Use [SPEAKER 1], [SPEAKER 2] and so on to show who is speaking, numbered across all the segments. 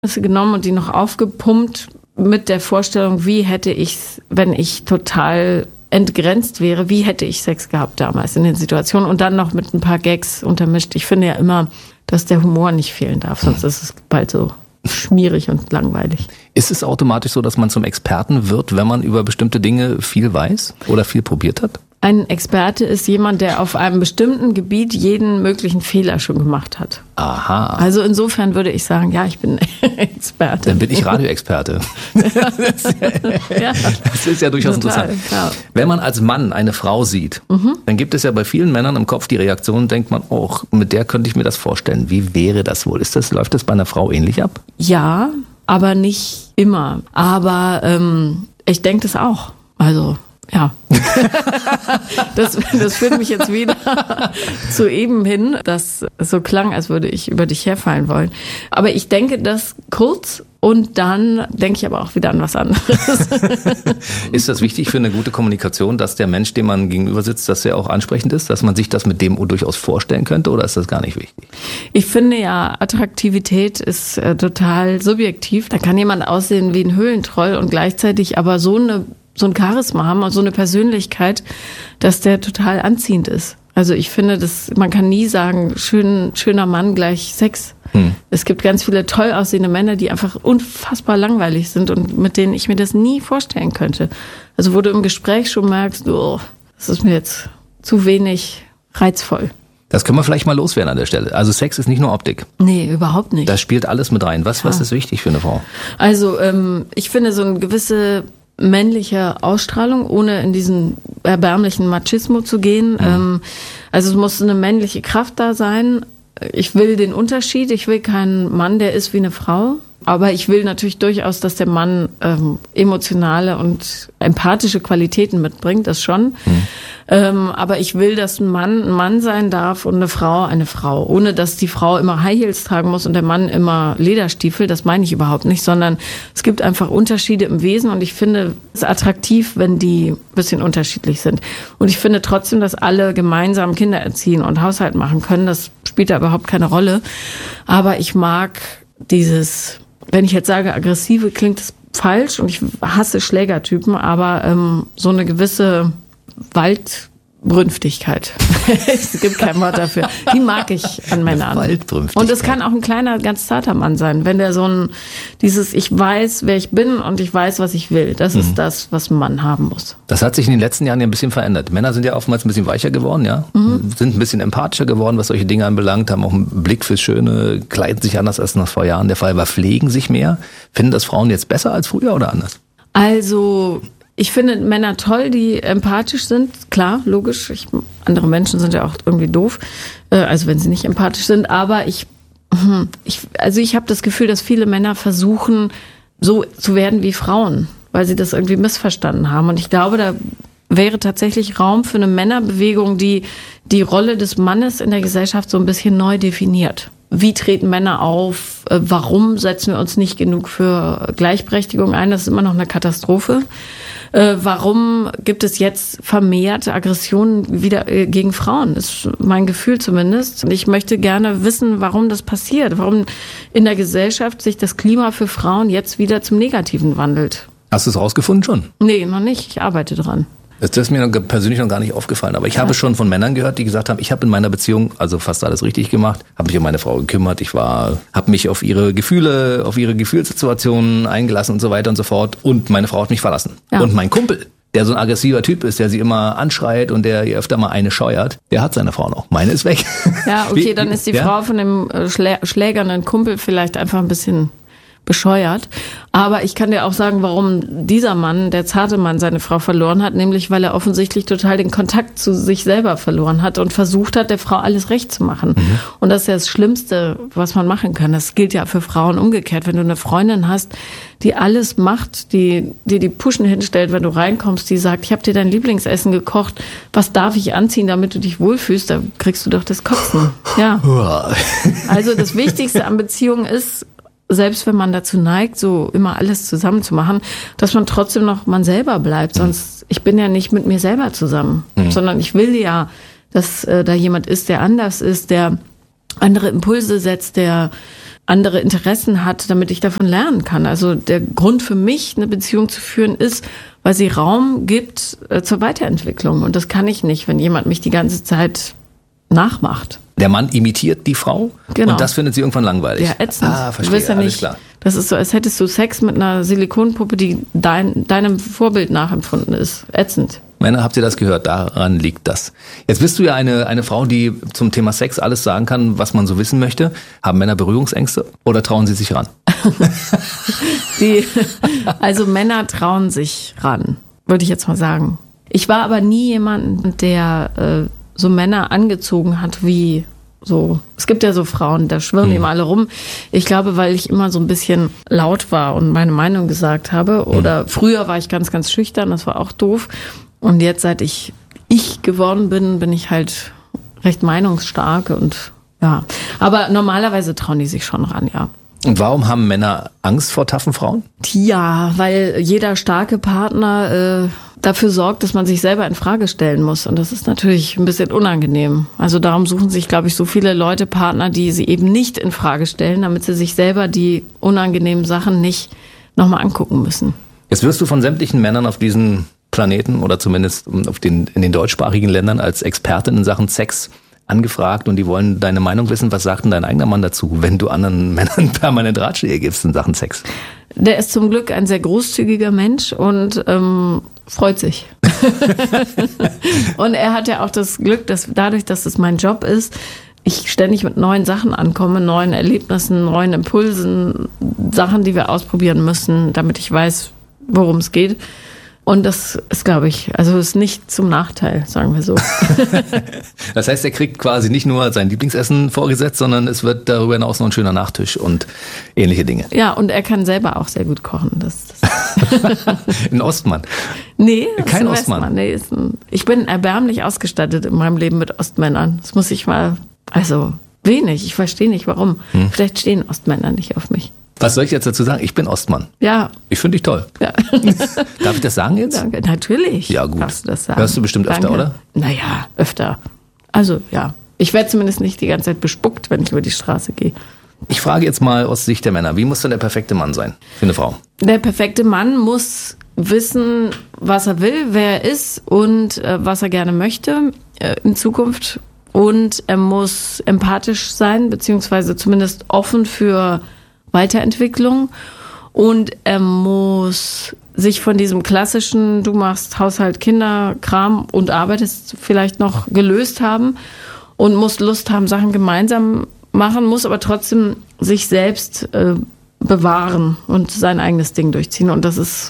[SPEAKER 1] genommen und die noch aufgepumpt mit der Vorstellung, wie hätte ich's, wenn ich total entgrenzt wäre, wie hätte ich Sex gehabt damals in den Situationen und dann noch mit ein paar Gags untermischt. Ich finde ja immer, dass der Humor nicht fehlen darf, sonst ist es bald so schmierig und langweilig.
[SPEAKER 2] Ist es automatisch so, dass man zum Experten wird, wenn man über bestimmte Dinge viel weiß oder viel probiert hat?
[SPEAKER 1] Ein Experte ist jemand, der auf einem bestimmten Gebiet jeden möglichen Fehler schon gemacht hat.
[SPEAKER 2] Aha.
[SPEAKER 1] Also insofern würde ich sagen, ja, ich bin Experte.
[SPEAKER 2] Dann bin ich Radioexperte.
[SPEAKER 1] Ja.
[SPEAKER 2] Das ist ja durchaus
[SPEAKER 1] Total,
[SPEAKER 2] interessant.
[SPEAKER 1] klar.
[SPEAKER 2] Wenn man als Mann eine Frau sieht, dann gibt es ja bei vielen Männern im Kopf die Reaktion, denkt man, oh, mit der könnte ich mir das vorstellen. Wie wäre das wohl? Läuft das bei einer Frau ähnlich ab?
[SPEAKER 1] Ja, aber nicht immer. Aber ich denke das auch. Also ja, das führt mich jetzt wieder zu eben hin, dass es so klang, als würde ich über dich herfallen wollen. Aber ich denke das kurz und dann denke ich aber auch wieder an was anderes.
[SPEAKER 2] Ist das wichtig für eine gute Kommunikation, dass der Mensch, dem man gegenüber sitzt, dass er auch ansprechend ist, dass man sich das mit dem durchaus vorstellen könnte, oder ist das gar nicht wichtig?
[SPEAKER 1] Ich finde ja, Attraktivität ist total subjektiv. Da kann jemand aussehen wie ein Höhlentroll und gleichzeitig aber so ein Charisma haben und so eine Persönlichkeit, dass der total anziehend ist. Also ich finde, man kann nie sagen, schöner Mann gleich Sex. Es gibt ganz viele toll aussehende Männer, die einfach unfassbar langweilig sind und mit denen ich mir das nie vorstellen könnte. Also wo du im Gespräch schon merkst, oh, das ist mir jetzt zu wenig reizvoll.
[SPEAKER 2] Das können wir vielleicht mal loswerden an der Stelle. Also Sex ist nicht nur Optik.
[SPEAKER 1] Nee, überhaupt nicht.
[SPEAKER 2] Das spielt alles mit rein. Was ist wichtig für eine Frau?
[SPEAKER 1] Also ich finde so eine gewisse männliche Ausstrahlung, ohne in diesen erbärmlichen Machismo zu gehen. Also es muss eine männliche Kraft da sein. Ich will den Unterschied. Ich will keinen Mann, der ist wie eine Frau. Aber ich will natürlich durchaus, dass der Mann emotionale und empathische Qualitäten mitbringt, das schon. Aber ich will, dass ein Mann sein darf und eine Frau, ohne dass die Frau immer High Heels tragen muss und der Mann immer Lederstiefel. Das meine ich überhaupt nicht, sondern es gibt einfach Unterschiede im Wesen und ich finde es attraktiv, wenn die ein bisschen unterschiedlich sind. Und ich finde trotzdem, dass alle gemeinsam Kinder erziehen und Haushalt machen können. Das spielt da überhaupt keine Rolle. Aber ich mag dieses, wenn ich jetzt sage aggressive, klingt das falsch und ich hasse Schlägertypen, aber so eine gewisse Waldbrünftigkeit. Es gibt kein Wort dafür. Die mag ich an Männern.
[SPEAKER 2] Waldbrünftigkeit.
[SPEAKER 1] Und es kann auch ein kleiner, ganz zarter Mann sein, wenn der ich weiß, wer ich bin und ich weiß, was ich will. Das ist das, was ein Mann haben muss.
[SPEAKER 2] Das hat sich in den letzten Jahren ja ein bisschen verändert. Männer sind ja oftmals ein bisschen weicher geworden, ja. Sind ein bisschen empathischer geworden, was solche Dinge anbelangt, haben auch einen Blick fürs Schöne, kleiden sich anders als noch vor Jahren der Fall war, pflegen sich mehr. Finden das Frauen jetzt besser als früher oder anders?
[SPEAKER 1] Also ich finde Männer toll, die empathisch sind. Klar, logisch. Andere Menschen sind ja auch irgendwie doof, also wenn sie nicht empathisch sind. Aber ich habe das Gefühl, dass viele Männer versuchen, so zu werden wie Frauen, weil sie das irgendwie missverstanden haben. Und ich glaube, da wäre tatsächlich Raum für eine Männerbewegung, die die Rolle des Mannes in der Gesellschaft so ein bisschen neu definiert. Wie treten Männer auf? Warum setzen wir uns nicht genug für Gleichberechtigung ein? Das ist immer noch eine Katastrophe. Warum gibt es jetzt vermehrt Aggressionen wieder gegen Frauen? Das ist mein Gefühl zumindest. Und ich möchte gerne wissen, warum das passiert. Warum in der Gesellschaft sich das Klima für Frauen jetzt wieder zum Negativen wandelt.
[SPEAKER 2] Hast du es rausgefunden schon?
[SPEAKER 1] Nee, noch nicht. Ich arbeite dran.
[SPEAKER 2] Das ist mir persönlich noch gar nicht aufgefallen. Aber ich habe schon von Männern gehört, die gesagt haben, ich habe in meiner Beziehung also fast alles richtig gemacht, habe mich um meine Frau gekümmert, habe mich auf ihre Gefühle, auf ihre Gefühlssituationen eingelassen und so weiter und so fort. Und meine Frau hat mich verlassen. Ja. Und mein Kumpel, der so ein aggressiver Typ ist, der sie immer anschreit und der ihr öfter mal eine scheuert, der hat seine Frau noch. Meine ist weg.
[SPEAKER 1] Ja, okay, dann ist die Frau von dem schlägernden Kumpel vielleicht einfach ein bisschen bescheuert. Aber ich kann dir auch sagen, warum dieser Mann, der zarte Mann, seine Frau verloren hat, nämlich weil er offensichtlich total den Kontakt zu sich selber verloren hat und versucht hat, der Frau alles recht zu machen. Und das ist ja das Schlimmste, was man machen kann. Das gilt ja für Frauen umgekehrt. Wenn du eine Freundin hast, die alles macht, die Puschen hinstellt, wenn du reinkommst, die sagt, ich habe dir dein Lieblingsessen gekocht, was darf ich anziehen, damit du dich wohlfühlst, da kriegst du doch das Kotzen. Ja. Also das Wichtigste an Beziehungen ist, selbst wenn man dazu neigt, so immer alles zusammen zu machen, dass man trotzdem noch man selber bleibt. Sonst, ich bin ja nicht mit mir selber zusammen, sondern ich will ja, dass da jemand ist, der anders ist, der andere Impulse setzt, der andere Interessen hat, damit ich davon lernen kann. Also der Grund für mich, eine Beziehung zu führen, ist, weil sie Raum gibt zur Weiterentwicklung. Und das kann ich nicht, wenn jemand mich die ganze Zeit nachmacht.
[SPEAKER 2] Der Mann imitiert die Frau
[SPEAKER 1] Genau.
[SPEAKER 2] und das findet sie irgendwann langweilig.
[SPEAKER 1] Ja, ätzend.
[SPEAKER 2] Verstehe,
[SPEAKER 1] du wirst ja
[SPEAKER 2] alles
[SPEAKER 1] nicht,
[SPEAKER 2] klar.
[SPEAKER 1] das ist so, als hättest du Sex mit einer Silikonpuppe, die deinem Vorbild nachempfunden ist. Ätzend.
[SPEAKER 2] Männer, habt ihr das gehört? Daran liegt das. Jetzt bist du ja eine Frau, die zum Thema Sex alles sagen kann, was man so wissen möchte. Haben Männer Berührungsängste oder trauen sie sich ran?
[SPEAKER 1] Also Männer trauen sich ran, würde ich jetzt mal sagen. Ich war aber nie jemand, der so Männer angezogen hat wie so. Es gibt ja so Frauen, da schwirren eben alle rum. Ich glaube, weil ich immer so ein bisschen laut war und meine Meinung gesagt habe. Oder früher war ich ganz, ganz schüchtern, das war auch doof. Und jetzt, seit ich geworden bin ich halt recht meinungsstark und ja. Aber normalerweise trauen die sich schon ran, ja.
[SPEAKER 2] Und warum haben Männer Angst vor taffen Frauen?
[SPEAKER 1] Ja, weil jeder starke Partner dafür sorgt, dass man sich selber in Frage stellen muss. Und das ist natürlich ein bisschen unangenehm. Also darum suchen sich, glaube ich, so viele Leute Partner, die sie eben nicht in Frage stellen, damit sie sich selber die unangenehmen Sachen nicht nochmal angucken müssen.
[SPEAKER 2] Jetzt wirst du von sämtlichen Männern auf diesem Planeten oder zumindest in den deutschsprachigen Ländern als Expertin in Sachen Sex angefragt und die wollen deine Meinung wissen. Was sagt denn dein eigener Mann dazu, wenn du anderen Männern permanent Ratschläge gibst in Sachen Sex?
[SPEAKER 1] Der ist zum Glück ein sehr großzügiger Mensch und freut sich. Und er hat ja auch das Glück, dass dadurch, dass es mein Job ist, ich ständig mit neuen Sachen ankomme, neuen Erlebnissen, neuen Impulsen, Sachen, die wir ausprobieren müssen, damit ich weiß, worum es geht. Und das ist, glaube ich, also ist nicht zum Nachteil, sagen wir so.
[SPEAKER 2] Das heißt, er kriegt quasi nicht nur sein Lieblingsessen vorgesetzt, sondern es wird darüber hinaus noch ein schöner Nachtisch und ähnliche Dinge.
[SPEAKER 1] Ja, und er kann selber auch sehr gut kochen.
[SPEAKER 2] Ein Ostmann?
[SPEAKER 1] Nee,
[SPEAKER 2] kein Ostmann.
[SPEAKER 1] Nee, ich bin erbärmlich ausgestattet in meinem Leben mit Ostmännern. Das muss ich mal, also wenig, ich verstehe nicht warum. Vielleicht stehen Ostmänner nicht auf mich.
[SPEAKER 2] Was soll ich jetzt dazu sagen? Ich bin Ostmann.
[SPEAKER 1] Ja.
[SPEAKER 2] Ich finde dich toll.
[SPEAKER 1] Ja.
[SPEAKER 2] Darf ich das sagen jetzt?
[SPEAKER 1] Danke. Natürlich.
[SPEAKER 2] Ja, gut.
[SPEAKER 1] Darfst du das sagen.
[SPEAKER 2] Hörst du bestimmt öfter,
[SPEAKER 1] Danke.
[SPEAKER 2] oder?
[SPEAKER 1] Naja, öfter. Also, ja. Ich werde zumindest nicht die ganze Zeit bespuckt, wenn ich über die Straße gehe.
[SPEAKER 2] Ich frage jetzt mal aus Sicht der Männer. Wie muss denn der perfekte Mann sein für eine Frau?
[SPEAKER 1] Der perfekte Mann muss wissen, was er will, wer er ist und was er gerne möchte in Zukunft. Und er muss empathisch sein, beziehungsweise zumindest offen für Weiterentwicklung. Und er muss sich von diesem klassischen, du machst Haushalt, Kinder, Kram und arbeitest vielleicht noch gelöst haben und muss Lust haben, Sachen gemeinsam machen, muss aber trotzdem sich selbst bewahren und sein eigenes Ding durchziehen. Und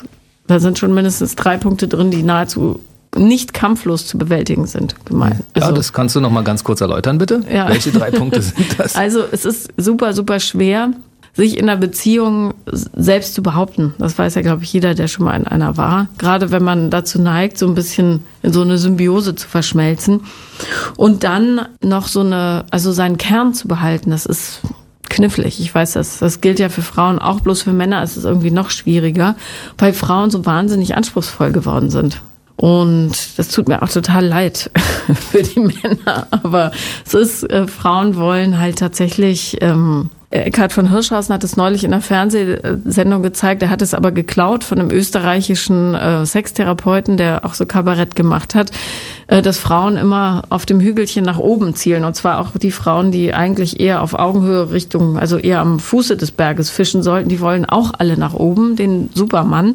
[SPEAKER 1] da sind schon mindestens 3 Punkte drin, die nahezu nicht kampflos zu bewältigen sind. Gemein.
[SPEAKER 2] Ja,
[SPEAKER 1] Also,
[SPEAKER 2] das kannst du noch mal ganz kurz erläutern, bitte.
[SPEAKER 1] Ja.
[SPEAKER 2] Welche 3 Punkte sind das?
[SPEAKER 1] Also es ist super, super schwer, sich in einer Beziehung selbst zu behaupten. Das weiß ja, glaube ich, jeder, der schon mal in einer war. Gerade wenn man dazu neigt, so ein bisschen in so eine Symbiose zu verschmelzen. Und dann noch also seinen Kern zu behalten, das ist knifflig. Ich weiß, das gilt ja für Frauen auch, bloß für Männer ist es irgendwie noch schwieriger, weil Frauen so wahnsinnig anspruchsvoll geworden sind. Und das tut mir auch total leid für die Männer. Aber es ist, Frauen wollen halt tatsächlich, Eckhard von Hirschhausen hat es neulich in einer Fernsehsendung gezeigt, er hat es aber geklaut von einem österreichischen Sextherapeuten, der auch so Kabarett gemacht hat, dass Frauen immer auf dem Hügelchen nach oben zielen. Und zwar auch die Frauen, die eigentlich eher auf Augenhöhe Richtung, also eher am Fuße des Berges fischen sollten, die wollen auch alle nach oben, den Supermann.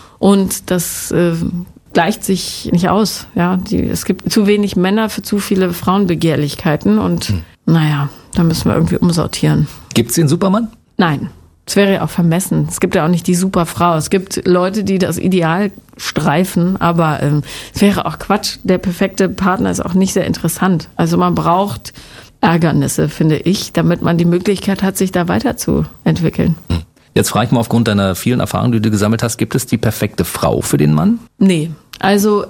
[SPEAKER 1] Und das gleicht sich nicht aus. Ja, es gibt zu wenig Männer für zu viele Frauenbegehrlichkeiten und naja, da müssen wir irgendwie umsortieren.
[SPEAKER 2] Gibt's den Supermann?
[SPEAKER 1] Nein, es wäre ja auch vermessen. Es gibt ja auch nicht die Superfrau. Es gibt Leute, die das Ideal streifen, aber es wäre auch Quatsch. Der perfekte Partner ist auch nicht sehr interessant. Also man braucht Ärgernisse, finde ich, damit man die Möglichkeit hat, sich da weiterzuentwickeln.
[SPEAKER 2] Jetzt frage ich mal aufgrund deiner vielen Erfahrungen, die du gesammelt hast, gibt es die perfekte Frau für den Mann?
[SPEAKER 1] Nee, also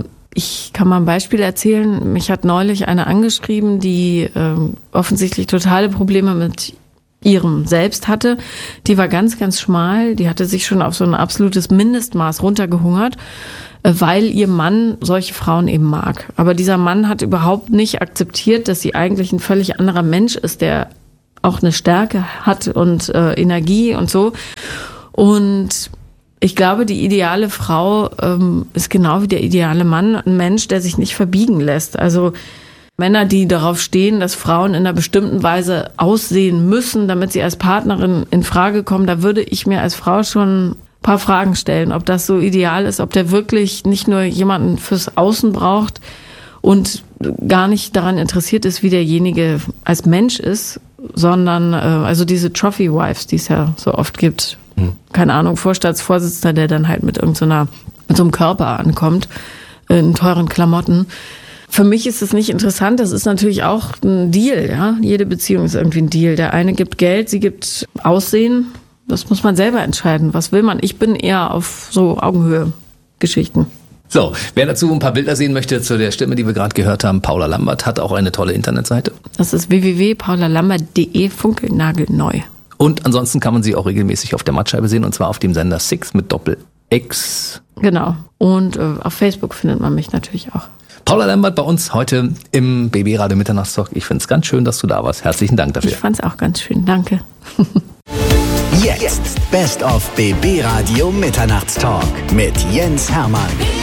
[SPEAKER 1] ich kann mal ein Beispiel erzählen. Mich hat neulich eine angeschrieben, die offensichtlich totale Probleme mit ihrem Selbst hatte. Die war ganz, ganz schmal. Die hatte sich schon auf so ein absolutes Mindestmaß runtergehungert, weil ihr Mann solche Frauen eben mag. Aber dieser Mann hat überhaupt nicht akzeptiert, dass sie eigentlich ein völlig anderer Mensch ist, der auch eine Stärke hat und Energie und so. Und ich glaube, die ideale Frau ist genau wie der ideale Mann ein Mensch, der sich nicht verbiegen lässt. Also Männer, die darauf stehen, dass Frauen in einer bestimmten Weise aussehen müssen, damit sie als Partnerin in Frage kommen, da würde ich mir als Frau schon ein paar Fragen stellen, ob das so ideal ist, ob der wirklich nicht nur jemanden fürs Außen braucht und gar nicht daran interessiert ist, wie derjenige als Mensch ist, sondern also diese Trophy-Wives, die es ja so oft gibt, keine Ahnung, Vorstandsvorsitzender, der dann halt mit so einem Körper ankommt, in teuren Klamotten. Für mich ist es nicht interessant, das ist natürlich auch ein Deal, ja. Jede Beziehung ist irgendwie ein Deal. Der eine gibt Geld, sie gibt Aussehen. Das muss man selber entscheiden. Was will man? Ich bin eher auf so Augenhöhe-Geschichten.
[SPEAKER 2] So, wer dazu ein paar Bilder sehen möchte zu der Stimme, die wir gerade gehört haben, Paula Lambert hat auch eine tolle Internetseite.
[SPEAKER 1] Das ist www.paulalambert.de, funkelnagelneu.
[SPEAKER 2] Und ansonsten kann man sie auch regelmäßig auf der Mattscheibe sehen, und zwar auf dem Sender Six mit Doppel-X.
[SPEAKER 1] Genau. Und auf Facebook findet man mich natürlich auch.
[SPEAKER 2] Paula Lambert bei uns heute im BB Radio Mitternachtstalk. Ich finde es ganz schön, dass du da warst. Herzlichen Dank dafür.
[SPEAKER 1] Ich fand es auch ganz schön. Danke.
[SPEAKER 3] Jetzt Best of BB Radio Mitternachtstalk mit Jens Hermann.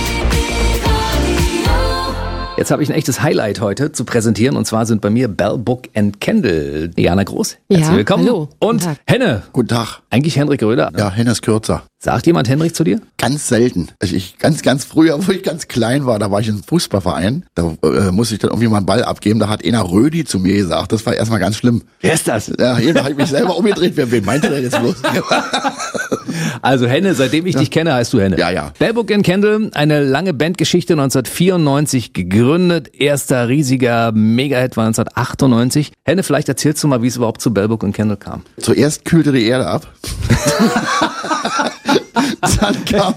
[SPEAKER 2] Jetzt habe ich ein echtes Highlight heute zu präsentieren, und zwar sind bei mir Bell Book and Candle. Diana Groß, herzlich willkommen.
[SPEAKER 4] Hallo.
[SPEAKER 2] Und Henne.
[SPEAKER 5] Guten Tag.
[SPEAKER 2] Eigentlich Henrik Röder.
[SPEAKER 5] Ja, Henne ist kürzer.
[SPEAKER 2] Sagt jemand Henrik zu dir?
[SPEAKER 5] Ganz selten. Also ich ganz früher, wo ich ganz klein war, da war ich im Fußballverein. Da musste ich dann irgendwie mal einen Ball abgeben. Da hat einer Rödi zu mir gesagt. Das war erstmal ganz schlimm.
[SPEAKER 2] Wer ist das?
[SPEAKER 5] Ja, hier habe ich mich selber umgedreht. Wen meinte der jetzt bloß?
[SPEAKER 2] Also Henne, seitdem ich dich kenne, heißt du Henne.
[SPEAKER 5] Ja.
[SPEAKER 2] Bell Book and Candle, eine lange Bandgeschichte, 1994 gegründet. Erster riesiger Mega-Hit war 1998. Henne, vielleicht erzählst du mal, wie es überhaupt zu Bell Book and Candle kam.
[SPEAKER 5] Zuerst kühlte die Erde ab. Dann kam...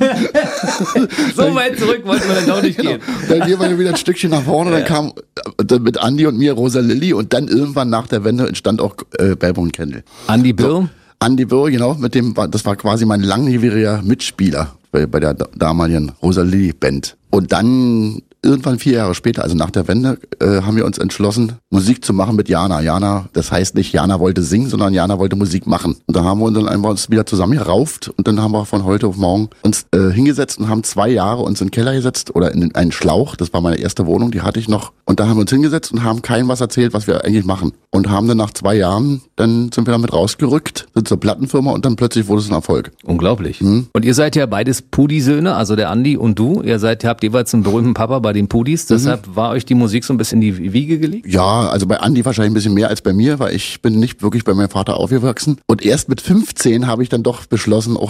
[SPEAKER 2] So weit zurück wollten wir dann doch nicht gehen.
[SPEAKER 5] Dann gehen wir wieder ein Stückchen nach vorne. Dann kam mit Andi und mir Rosa Lilly. Und dann irgendwann nach der Wende entstand auch Bell Book and Candle.
[SPEAKER 2] Andi Birr?
[SPEAKER 5] Andi Birr, genau, das war quasi mein langjähriger Mitspieler bei der damaligen Rosa Lilly Band. Und dann irgendwann 4 Jahre später, also nach der Wende, haben wir uns entschlossen, Musik zu machen mit Jana. Jana, das heißt nicht, Jana wollte singen, sondern Jana wollte Musik machen. Und da haben wir uns dann einfach wieder zusammengerauft und dann haben wir von heute auf morgen uns hingesetzt und haben 2 Jahre uns in den Keller gesetzt oder in einen Schlauch. Das war meine erste Wohnung, die hatte ich noch. Und da haben wir uns hingesetzt und haben keinem was erzählt, was wir eigentlich machen. Und haben dann nach 2 Jahren, dann sind wir damit rausgerückt, sind zur Plattenfirma und dann plötzlich wurde es ein Erfolg.
[SPEAKER 2] Unglaublich. Und ihr seid ja beides Pudi-Söhne, also der Andi und du. Ihr habt jeweils einen berühmten Papa bei den Pudis. Deshalb war euch die Musik so ein bisschen in die Wiege gelegt?
[SPEAKER 5] Ja, also bei Andi wahrscheinlich ein bisschen mehr als bei mir, weil ich bin nicht wirklich bei meinem Vater aufgewachsen. Und erst mit 15 habe ich dann doch beschlossen, auch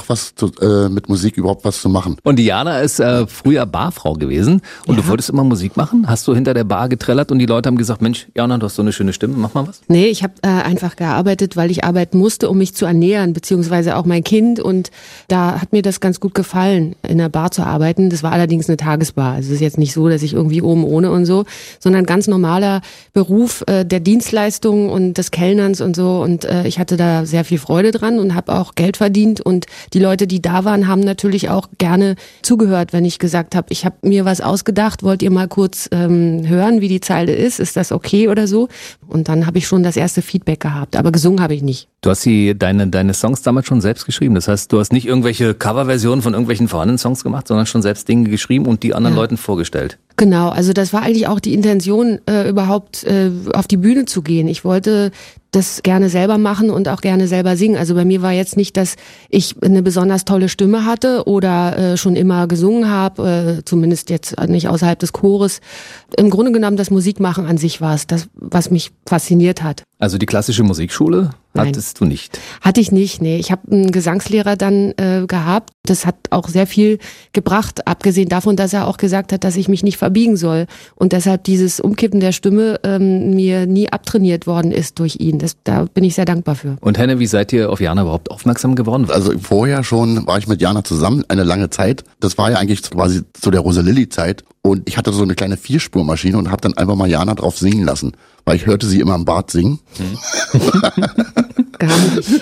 [SPEAKER 5] mit Musik überhaupt was zu machen.
[SPEAKER 2] Und Diana ist früher Barfrau gewesen und du wolltest immer Musik machen? Hast du hinter der Bar getrellert und die Leute haben gesagt, Mensch, Jana, du hast so eine schöne Stimme, mach mal was?
[SPEAKER 4] Nee, ich habe einfach gearbeitet, weil ich arbeiten musste, um mich zu ernähren, beziehungsweise auch mein Kind. Und da hat mir das ganz gut gefallen, in der Bar zu arbeiten. Das war allerdings eine Tagesbar. Also es ist jetzt nicht so, dass ich irgendwie oben ohne und so, sondern ganz normaler Beruf der Dienstleistung und des Kellnerns und so. Und ich hatte da sehr viel Freude dran und habe auch Geld verdient. Und die Leute, die da waren, haben natürlich auch gerne zugehört, wenn ich gesagt habe, ich habe mir was ausgedacht, wollt ihr mal kurz hören, wie die Zeile ist das okay oder so? Und dann habe ich schon das erste Feedback gehabt, aber gesungen habe ich nicht.
[SPEAKER 2] Du hast deine Songs damals schon selbst geschrieben. Das heißt, du hast nicht irgendwelche Coverversionen von irgendwelchen vorhandenen Songs gemacht, sondern schon selbst Dinge geschrieben und die anderen Leuten vorgestellt.
[SPEAKER 4] Genau, also das war eigentlich auch die Intention, überhaupt auf die Bühne zu gehen. Ich wollte das gerne selber machen und auch gerne selber singen. Also bei mir war jetzt nicht, dass ich eine besonders tolle Stimme hatte oder schon immer gesungen habe, zumindest jetzt nicht außerhalb des Chores. Im Grunde genommen, das Musikmachen an sich war es, das, was mich fasziniert hat.
[SPEAKER 2] Also die klassische Musikschule hattest du nicht?
[SPEAKER 4] Hatte ich nicht, nee. Ich habe einen Gesangslehrer dann gehabt. Das hat auch sehr viel gebracht, abgesehen davon, dass er auch gesagt hat, dass ich mich nicht verbiegen soll. Und deshalb dieses Umkippen der Stimme mir nie abtrainiert worden ist durch ihn. Da bin ich sehr dankbar für.
[SPEAKER 2] Und Henne, wie seid ihr auf Jana überhaupt aufmerksam geworden?
[SPEAKER 5] Also vorher schon war ich mit Jana zusammen eine lange Zeit. Das war ja eigentlich quasi zu der Rosa Lilly Zeit. Und ich hatte so eine kleine 4-Spur-Maschine und habe dann einfach mal Jana drauf singen lassen. Weil ich hörte sie immer im Bad singen.
[SPEAKER 4] gar nicht.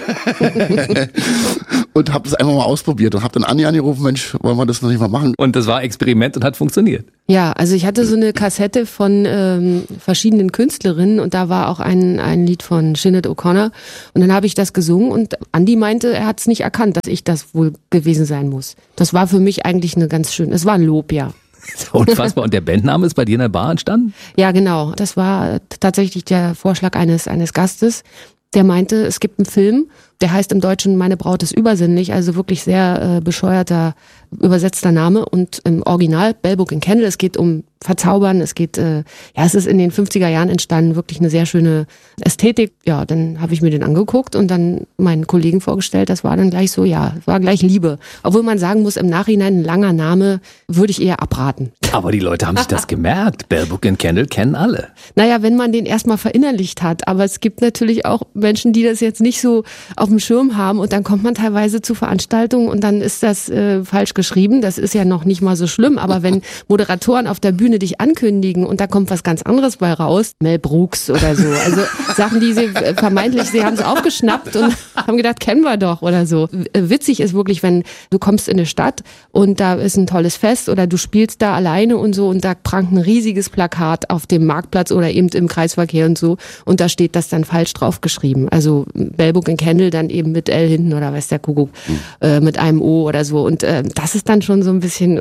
[SPEAKER 5] Und habe das einfach mal ausprobiert und habe dann Anja angerufen, Mensch, wollen wir das noch nicht mal machen?
[SPEAKER 2] Und das war Experiment und hat funktioniert.
[SPEAKER 4] Ja, also ich hatte so eine Kassette von verschiedenen Künstlerinnen und da war auch ein Lied von Sinead O'Connor und dann habe ich das gesungen und Andi meinte, er hat es nicht erkannt, dass ich das wohl gewesen sein muss. Das war für mich eigentlich es war ein Lob, ja.
[SPEAKER 2] Unfassbar. Und der Bandname ist bei dir in der Bar entstanden?
[SPEAKER 4] Ja, genau. Das war tatsächlich der Vorschlag eines Gastes, der meinte, es gibt einen Film, der heißt im Deutschen Meine Braut ist übersinnlich, also wirklich sehr bescheuerter, übersetzter Name und im Original Bell Book and Candle, es geht um Verzaubern, es geht, es ist in den 50er Jahren entstanden, wirklich eine sehr schöne Ästhetik. Ja, dann habe ich mir den angeguckt und dann meinen Kollegen vorgestellt, das war dann gleich so, war gleich Liebe. Obwohl man sagen muss, im Nachhinein ein langer Name würde ich eher abraten.
[SPEAKER 2] Aber die Leute haben sich das gemerkt. Bell Book and Candle kennen alle.
[SPEAKER 4] Naja, wenn man den erstmal verinnerlicht hat, aber es gibt natürlich auch Menschen, die das jetzt nicht so auf dem Schirm haben und dann kommt man teilweise zu Veranstaltungen und dann ist das falsch geschrieben. Das ist ja noch nicht mal so schlimm, aber wenn Moderatoren auf der Bühne dich ankündigen und da kommt was ganz anderes bei raus, Mel Brooks oder so, also Sachen, die sie haben es aufgeschnappt und haben gedacht, kennen wir doch oder so. Witzig ist wirklich, wenn du kommst in eine Stadt und da ist ein tolles Fest oder du spielst da alleine und so und da prangt ein riesiges Plakat auf dem Marktplatz oder eben im Kreisverkehr und so und da steht das dann falsch drauf geschrieben. Also Bell Book and Candle dann eben mit L hinten oder weiß der Kuckuck, mit einem O oder so und das ist dann schon so ein bisschen,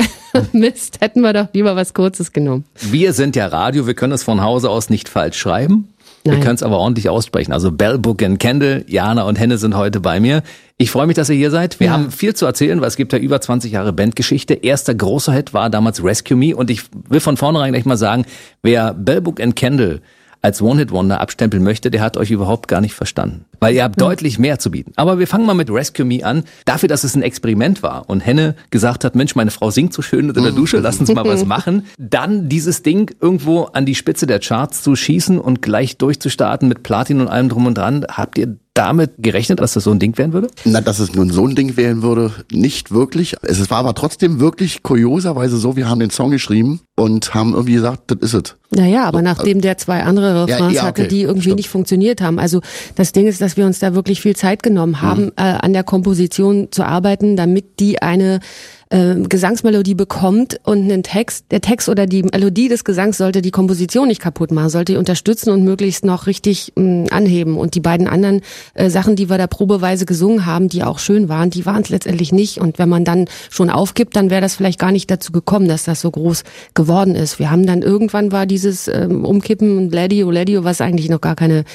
[SPEAKER 4] Mist, hätten wir doch lieber was Kurzes genommen.
[SPEAKER 2] Wir sind ja Radio, wir können es von Hause aus nicht falsch schreiben.
[SPEAKER 4] Nein.
[SPEAKER 2] Wir können es aber ordentlich aussprechen. Also Bell Book and Candle, Jana und Henne sind heute bei mir. Ich freue mich, dass ihr hier seid. Wir haben viel zu erzählen, weil es gibt ja über 20 Jahre Bandgeschichte. Erster großer Hit war damals Rescue Me und ich will von vornherein gleich mal sagen, wer Bell Book and Candle als One-Hit-Wonder abstempeln möchte, der hat euch überhaupt gar nicht verstanden. Weil ihr habt deutlich mehr zu bieten. Aber wir fangen mal mit Rescue Me an. Dafür, dass es ein Experiment war und Henne gesagt hat, Mensch, meine Frau singt so schön in der Dusche, lass uns mal was machen. Dann dieses Ding irgendwo an die Spitze der Charts zu schießen und gleich durchzustarten mit Platin und allem drum und dran. Habt ihr damit gerechnet, dass das so ein Ding werden würde?
[SPEAKER 5] Na, dass es nun so ein Ding werden würde, nicht wirklich. Es war aber trotzdem wirklich kurioserweise so, wir haben den Song geschrieben und haben irgendwie gesagt, das ist es.
[SPEAKER 4] Naja, aber nachdem der zwei andere Refrains hatte, die irgendwie nicht funktioniert haben. Also das Ding ist, dass wir uns da wirklich viel Zeit genommen haben, an der Komposition zu arbeiten, damit die eine Gesangsmelodie bekommt und einen Text. Der Text oder die Melodie des Gesangs sollte die Komposition nicht kaputt machen, sollte die unterstützen und möglichst noch richtig anheben. Und die beiden anderen Sachen, die wir da probeweise gesungen haben, die auch schön waren, die waren es letztendlich nicht. Und wenn man dann schon aufgibt, dann wäre das vielleicht gar nicht dazu gekommen, dass das so groß geworden ist. Wir haben dann irgendwann war dieses Umkippen und Lady-O, was eigentlich noch gar keinen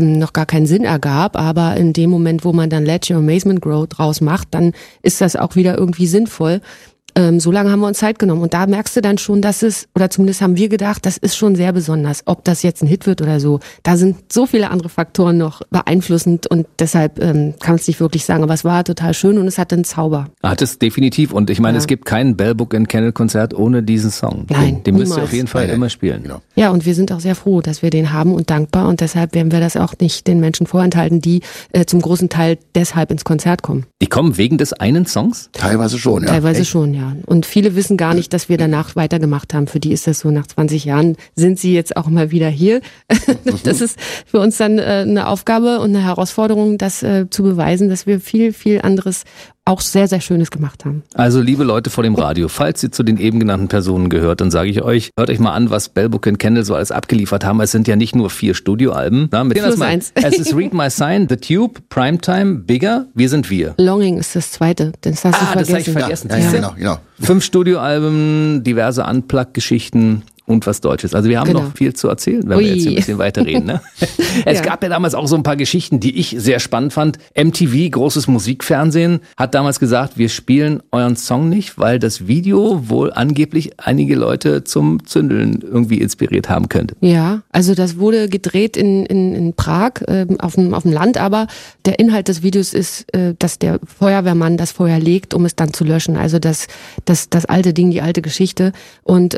[SPEAKER 4] Sinn ergab. Aber in dem Moment, wo man dann Let Your Amazement Grow draus macht, dann ist das auch wieder irgendwie sinnvoll. So lange haben wir uns Zeit genommen und da merkst du dann schon, dass es, oder zumindest haben wir gedacht, das ist schon sehr besonders, ob das jetzt ein Hit wird oder so. Da sind so viele andere Faktoren noch beeinflussend und deshalb kann man es nicht wirklich sagen, aber es war total schön und es hatte einen Zauber.
[SPEAKER 2] Hat es definitiv und ich meine, es gibt kein Bell Book and Candle Konzert ohne diesen Song.
[SPEAKER 4] Nein,
[SPEAKER 2] den müsst ihr auf jeden Fall immer spielen.
[SPEAKER 5] Genau.
[SPEAKER 4] Ja, und wir sind auch sehr froh, dass wir den haben und dankbar und deshalb werden wir das auch nicht den Menschen vorenthalten, die zum großen Teil deshalb ins Konzert kommen.
[SPEAKER 2] Die kommen wegen des einen Songs?
[SPEAKER 5] Teilweise schon, ja.
[SPEAKER 4] Teilweise schon, ja. Und viele wissen gar nicht, dass wir danach weitergemacht haben. Für die ist das so, nach 20 Jahren sind sie jetzt auch mal wieder hier. Das ist für uns dann eine Aufgabe und eine Herausforderung, das zu beweisen, dass wir viel, viel anderes auch sehr, sehr Schönes gemacht haben.
[SPEAKER 2] Also liebe Leute vor dem Radio, falls ihr zu den eben genannten Personen gehört, dann sage ich euch, hört euch mal an, was Bell Book and Candle so alles abgeliefert haben. Es sind ja nicht nur 4 Studioalben.
[SPEAKER 4] Plus eins.
[SPEAKER 2] Es ist Read My Sign, The Tube, Primetime, Bigger, Wir sind wir.
[SPEAKER 4] Longing ist das zweite, das hast du vergessen.
[SPEAKER 2] Das habe ich vergessen.
[SPEAKER 5] Ja, genau.
[SPEAKER 2] 5 Studioalben, diverse Unplugged-Geschichten und was Deutsches. Also wir haben noch viel zu erzählen, wenn wir jetzt hier ein bisschen weiterreden. Ne? Es gab ja damals auch so ein paar Geschichten, die ich sehr spannend fand. MTV, großes Musikfernsehen, hat damals gesagt, wir spielen euren Song nicht, weil das Video wohl angeblich einige Leute zum Zündeln irgendwie inspiriert haben könnte.
[SPEAKER 4] Ja, also das wurde gedreht in Prag, auf dem Land, aber der Inhalt des Videos ist, dass der Feuerwehrmann das Feuer legt, um es dann zu löschen. Also das alte Ding, die alte Geschichte. Und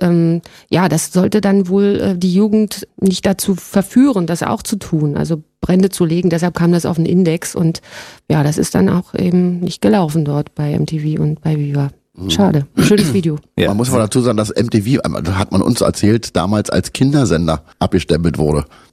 [SPEAKER 4] das sollte dann wohl die Jugend nicht dazu verführen, das auch zu tun, also Brände zu legen. Deshalb kam das auf den Index und ja, das ist dann auch eben nicht gelaufen dort bei MTV und bei Viva. Schade. Schönes Video.
[SPEAKER 5] Ja. Man muss aber dazu sagen, dass MTV, hat man uns erzählt, damals als Kindersender abgestempelt wurde.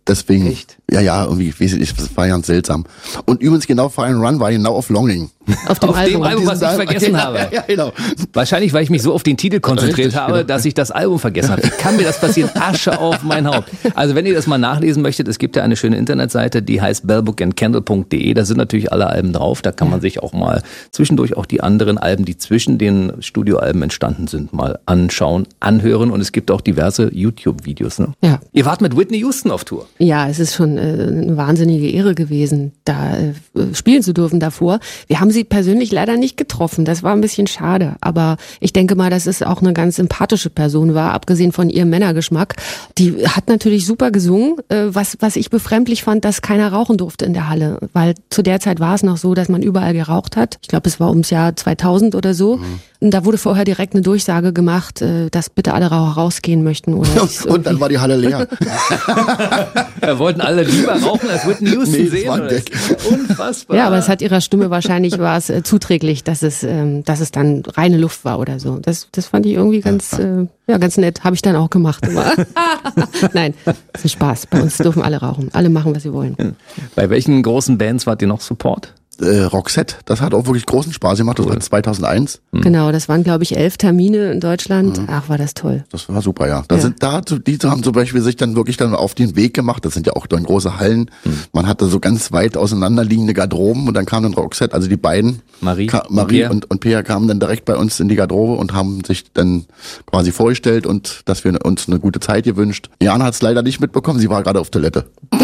[SPEAKER 5] deswegen,
[SPEAKER 2] Echt?
[SPEAKER 5] ja, irgendwie, weiß ich nicht, das war ganz seltsam. Und übrigens genau Fire and Run war genau auf Longing.
[SPEAKER 4] Auf dem Album.
[SPEAKER 2] Was ich vergessen habe.
[SPEAKER 5] Ja, genau.
[SPEAKER 2] Wahrscheinlich, weil ich mich so auf den Titel konzentriert
[SPEAKER 5] Richtig,
[SPEAKER 2] habe,
[SPEAKER 5] genau.
[SPEAKER 2] dass ich das Album vergessen habe. Wie kann mir das passieren? Asche auf mein Haupt. Also wenn ihr das mal nachlesen möchtet, es gibt ja eine schöne Internetseite, die heißt bellbookandcandle.de. Da sind natürlich alle Alben drauf. Da kann man sich auch mal zwischendurch auch die anderen Alben, die zwischen den Studioalben entstanden sind, mal anschauen, anhören. Und es gibt auch diverse YouTube-Videos. Ne?
[SPEAKER 4] Ja.
[SPEAKER 2] Ihr wart mit Whitney Houston auf Tour.
[SPEAKER 4] Ja, es ist schon eine wahnsinnige Ehre gewesen, da spielen zu dürfen davor. Wir haben sie persönlich leider nicht getroffen. Das war ein bisschen schade. Aber ich denke mal, dass es auch eine ganz sympathische Person war, abgesehen von ihrem Männergeschmack. Die hat natürlich super gesungen. Was ich befremdlich fand, dass keiner rauchen durfte in der Halle. Weil zu der Zeit war es noch so, dass man überall geraucht hat. Ich glaube, es war ums Jahr 2000 oder so. Und da wurde vorher direkt eine Durchsage gemacht, dass bitte alle Raucher rausgehen möchten. Oder
[SPEAKER 5] Und dann war die Halle leer.
[SPEAKER 2] Wollten alle lieber rauchen, als Whitney Houston
[SPEAKER 5] Nee, das
[SPEAKER 2] sehen.
[SPEAKER 5] war ein
[SPEAKER 2] Oder?
[SPEAKER 5] Gag.
[SPEAKER 2] Unfassbar.
[SPEAKER 4] ja, aber es hat ihrer Stimme wahrscheinlich war es zuträglich, dass es dann reine Luft war oder so. Das fand ich irgendwie ganz nett. Habe ich dann auch gemacht. Immer. Nein, das ist Spaß. Bei uns dürfen alle rauchen. Alle machen, was sie wollen.
[SPEAKER 2] Bei welchen großen Bands wart ihr noch Support?
[SPEAKER 5] Roxette, das hat auch wirklich großen Spaß gemacht. Das war 2001.
[SPEAKER 4] Genau, das waren, glaube ich, 11 Termine in Deutschland. Ach, war das toll.
[SPEAKER 5] Das war super, ja. Die haben zum Beispiel sich dann wirklich dann auf den Weg gemacht. Das sind ja auch dann große Hallen. Man hatte so ganz weit auseinanderliegende Garderoben und dann kam dann Roxette, also die beiden,
[SPEAKER 2] Marie
[SPEAKER 5] und Peer kamen dann direkt bei uns in die Garderobe und haben sich dann quasi vorgestellt und dass wir uns eine gute Zeit gewünscht. Jana hat es leider nicht mitbekommen, sie war gerade auf Toilette.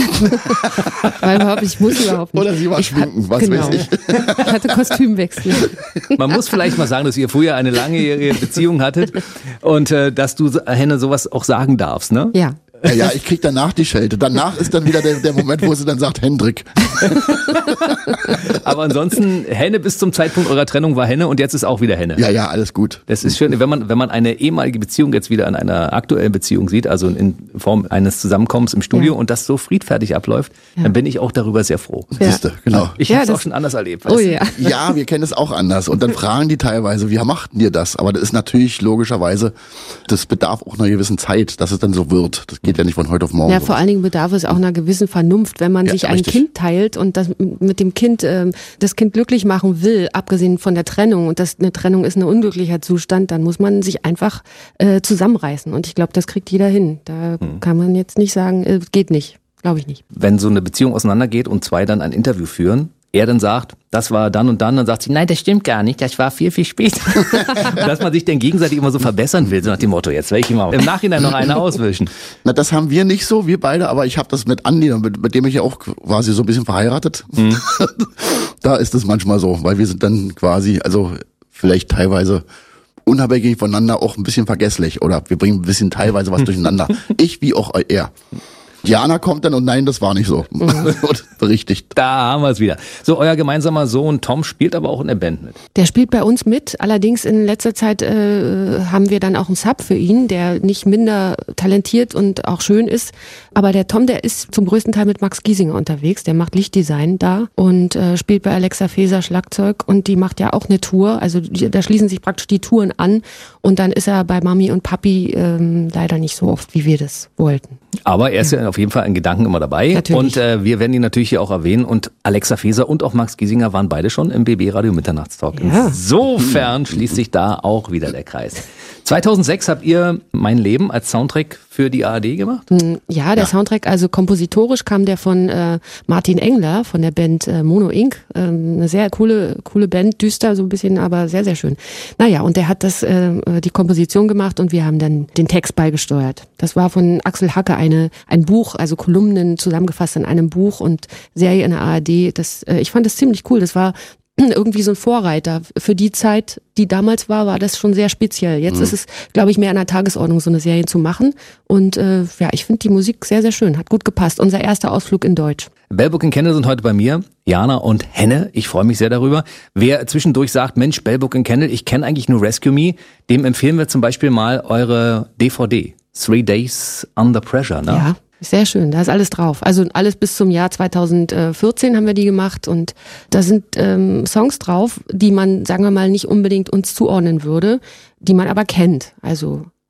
[SPEAKER 4] Ich muss überhaupt nicht.
[SPEAKER 5] Oder sie war schminken, was weiß ich.
[SPEAKER 4] Ich hatte Kostümwechsel.
[SPEAKER 2] Man muss vielleicht mal sagen, dass ihr früher eine langjährige Beziehung hattet und dass du, Henne, sowas auch sagen darfst, ne?
[SPEAKER 4] Ja.
[SPEAKER 5] Ja, ich krieg danach die Schelte. Danach ist dann wieder der Moment, wo sie dann sagt, Hendrik.
[SPEAKER 2] Aber ansonsten, Henne bis zum Zeitpunkt eurer Trennung war Henne und jetzt ist auch wieder Henne.
[SPEAKER 5] Ja, alles gut.
[SPEAKER 2] Das ist schön, wenn man eine ehemalige Beziehung jetzt wieder in einer aktuellen Beziehung sieht, also in Form eines Zusammenkommens im Studio und das so friedfertig abläuft, dann bin ich auch darüber sehr froh.
[SPEAKER 5] Siehste, genau.
[SPEAKER 2] Ich habe es auch schon anders erlebt.
[SPEAKER 4] Oh ja.
[SPEAKER 5] Ja, wir kennen es auch anders. Und dann fragen die teilweise, wie machten ihr das? Aber das ist natürlich logischerweise, das bedarf auch einer gewissen Zeit, dass es dann so wird. Das geht ja nicht von heute auf morgen.
[SPEAKER 4] Ja, vor allen Dingen bedarf es auch einer gewissen Vernunft, wenn man sich ein
[SPEAKER 5] richtig.
[SPEAKER 4] Kind teilt und das mit dem Kind das Kind glücklich machen will, abgesehen von der Trennung und eine Trennung ist ein unglücklicher Zustand, dann muss man sich einfach zusammenreißen. Und ich glaube, das kriegt jeder hin. Da kann man jetzt nicht sagen, geht nicht. Glaube ich nicht.
[SPEAKER 2] Wenn so eine Beziehung auseinandergeht und zwei dann ein Interview führen, er dann sagt, das war dann und dann sagt sie, nein, das stimmt gar nicht, das war viel, viel später. Dass man sich dann gegenseitig immer so verbessern will, so nach dem Motto, jetzt will ich immer im Nachhinein noch eine auswischen.
[SPEAKER 5] Na, das haben wir nicht so, wir beide, aber ich habe das mit Andi, mit dem ich ja auch quasi so ein bisschen verheiratet. Da ist es manchmal so, weil wir sind dann quasi, also vielleicht teilweise unabhängig voneinander auch ein bisschen vergesslich oder wir bringen ein bisschen teilweise was durcheinander. Ich wie auch er. Jana kommt dann und nein, das war nicht so. Und berichtigt.
[SPEAKER 2] Da haben wir es wieder. So, euer gemeinsamer Sohn Tom spielt aber auch in der Band mit.
[SPEAKER 4] Der spielt bei uns mit. Allerdings in letzter Zeit haben wir dann auch einen Sub für ihn, der nicht minder talentiert und auch schön ist. Aber der Tom, der ist zum größten Teil mit Max Giesinger unterwegs. Der macht Lichtdesign da und spielt bei Alexa Feser Schlagzeug. Und die macht ja auch eine Tour. Also da schließen sich praktisch die Touren an. Und dann ist er bei Mami und Papi leider nicht so oft, wie wir das wollten.
[SPEAKER 2] Aber er ist ja auf jeden Fall in Gedanken immer dabei.
[SPEAKER 4] Natürlich.
[SPEAKER 2] Und wir werden ihn natürlich hier auch erwähnen. Und Alexa Feser und auch Max Giesinger waren beide schon im BB Radio Mitternachtstalk.
[SPEAKER 4] Ja.
[SPEAKER 2] Insofern schließt sich da auch wieder der Kreis. 2006 habt ihr Mein Leben als Soundtrack für die ARD gemacht?
[SPEAKER 4] Ja, der Soundtrack, also kompositorisch kam der von Martin Engler von der Band Mono Inc. Eine sehr coole Band, düster so ein bisschen, aber sehr, sehr schön. Naja, und der hat die Komposition gemacht und wir haben dann den Text beigesteuert. Das war von Axel Hacke ein Buch, also Kolumnen zusammengefasst in einem Buch und Serie in der ARD. Ich fand das ziemlich cool. Das war irgendwie so ein Vorreiter. Für die Zeit, die damals war das schon sehr speziell. Jetzt ist es, glaube ich, mehr an der Tagesordnung, so eine Serie zu machen. Und ich finde die Musik sehr, sehr schön. Hat gut gepasst. Unser erster Ausflug in Deutsch.
[SPEAKER 2] Bellbook and Candle sind heute bei mir, Jana und Henne. Ich freue mich sehr darüber. Wer zwischendurch sagt, Mensch, Bellbook and Candle, ich kenne eigentlich nur Rescue Me, dem empfehlen wir zum Beispiel mal eure DVD. 3 Days Under Pressure, ne?
[SPEAKER 4] Ja. Sehr schön, da ist alles drauf. Also alles bis zum Jahr 2014 haben wir die gemacht und da sind Songs drauf, die man, sagen wir mal, nicht unbedingt uns zuordnen würde, die man aber kennt. Also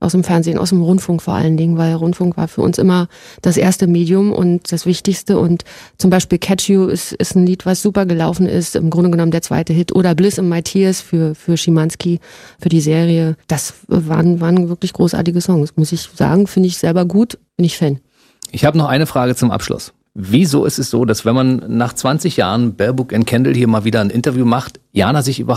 [SPEAKER 4] aus dem Fernsehen, aus dem Rundfunk vor allen Dingen, weil Rundfunk war für uns immer das erste Medium und das Wichtigste. Und zum Beispiel Catch You ist ein Lied, was super gelaufen ist, im Grunde genommen der zweite Hit. Oder Bliss in My Tears für Schimanski, für die Serie. Das waren wirklich großartige Songs, muss ich sagen. Finde ich selber gut, bin ich Fan.
[SPEAKER 2] Ich habe noch eine Frage zum Abschluss. Wieso ist es so, dass wenn man nach 20 Jahren Baerbock and Kendall hier mal wieder ein Interview macht, Jana sich